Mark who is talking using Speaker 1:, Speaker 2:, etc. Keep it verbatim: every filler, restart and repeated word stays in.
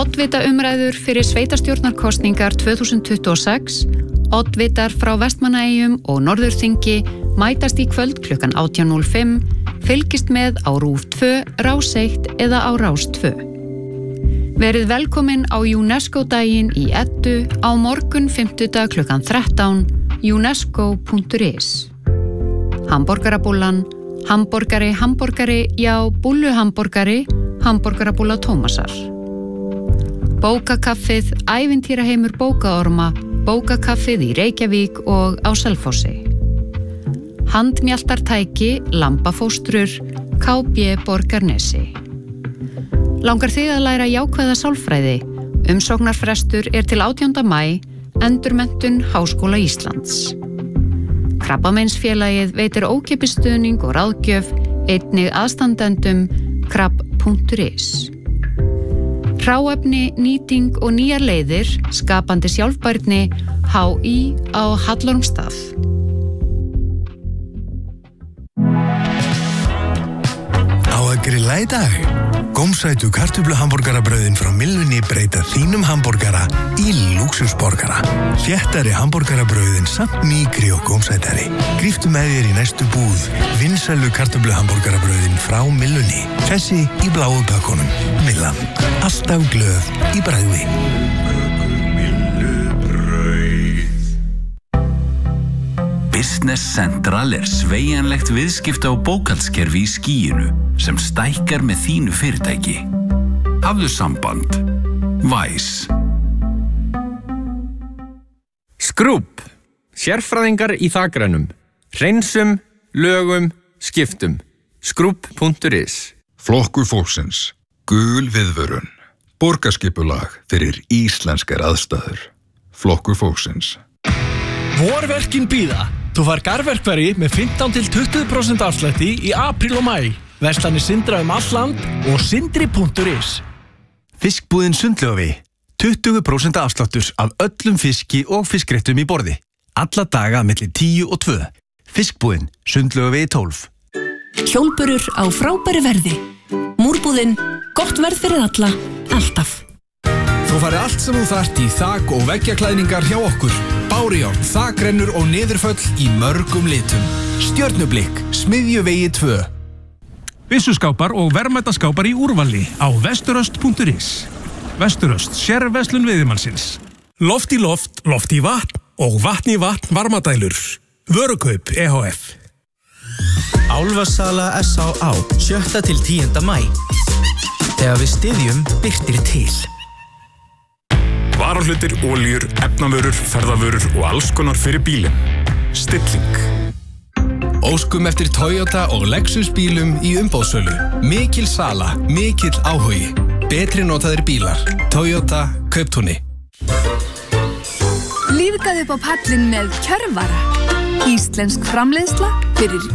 Speaker 1: Oddvitaumræður fyrir sveitarstjórnarkosningar tvö þúsund tuttugu og sex. Oddvitar frá Vestmannaeyjum og Norðurþingi mætast í kvöld klukkan átján núll fimm. Fylgist með á RÚV tvö, Rás eitt eða á Rás tvö. Verið velkomin á UNESCO-daginn í Eddu á morgun fimmtudag klukkan þrettán, unesco punktur is. Hamborgarabúllan, hamborgari, hamborgari, já, búlluhamborgari, hamborgarabúlla Tómasar. Bókakaffið, ævintýraheimur bókaorma, bókakaffið í Reykjavík og á Selfossi. Handmjaltartæki, lambafóstrur, K B Borgarnesi. Langar þig að læra jákvæða sálfræði? Umsóknarfrestur er til átjánda maí, endurmenntun Háskóla Íslands. Krabbameinsfélagið veitir ókeypis stuðning og ráðgjöf, einnig aðstandendum krabb punktur is. Hráefni, nýting og nýjar leiðir, skapandi sjálfbærni, H I á Hallormsstað.
Speaker 2: Á að grilla í dag? Gómsætu kartöfluhamborgarabrauðin frá Millunni breyta þínum hamborgara í lúxusborgara. Þéttari hamborgarabrauðin samt mýkri og gómsætari. Gríftu með þér í næstu búð. Vinsælu kartöfluhamborgarabrauðin frá Millunni. Þessi í bláu pakkunum. Millan. Alltaf glöð í bragði.
Speaker 3: Business Central er sveigjanlegt viðskipta- og bókhaldskerfi í skýinu sem stækkar með þínu fyrirtæki. Hafðu samband. Væs.
Speaker 4: Skrúbb. Sérfræðingar í þakrænum. Hreinsum, lögum, skiptum. skrúbb punktur is.
Speaker 5: Flokkur fólksins. Gul viðvörun. Borgarskipulag fyrir íslenskar aðstæður. Flokkur fólksins.
Speaker 6: Vorverkin bíða. Þú fær garðverkfæri með fimmtán til tuttugu prósent afslætti í apríl og maí. Verslanir Sindra um all land og sindri punktur is.
Speaker 7: Fiskbúðin Sundlaugavi. tuttugu prósent afsláttur af öllum fiski og fiskréttum í borði. Alla daga milli tíu og tvö. Fiskbúðin Sundlaugavi tólf.
Speaker 8: Hjólburur á frábæru verði. Múrbúðin, gott verð fyrir alla, alltaf.
Speaker 9: Þú farið allt sem þú þarft í þak- og veggjaklæðningar hjá okkur. Bárujárn, þakrennur og niðurföll í mörgum litum. Stjörnublikk, Smiðjuvegi tvö.
Speaker 10: Byssuskápar og verðmætaskápar í úrvali á vesturöst punktur is. Vesturöst, sérverslun veiðimannsins. Loft í loft, loft í vatn og vatn í vatn varmadælur. Vörukaup E H F.
Speaker 11: Álfasala S A á sjötta til tíunda maí. Þegar við styðjum birtir til.
Speaker 12: Varahlutir, olíur, efnavörur, ferðavörur og alls konar fyrir bílinn. Stilling.
Speaker 9: Óskum eftir Toyota og Lexus bílum í umboðssölu. Mikil sala, mikill áhugi. Betri notaðir bílar. Toyota Kauptúni.
Speaker 13: Lífgaðu upp á pallin með Kjörvara. Íslensk framleiðsla fyrir